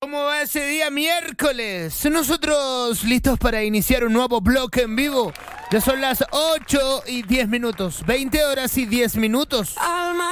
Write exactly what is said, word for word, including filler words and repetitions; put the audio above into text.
¿Cómo va ese día miércoles? Nosotros listos para iniciar un nuevo bloque en vivo. Ya son las ocho y diez minutos, veinte horas y diez minutos.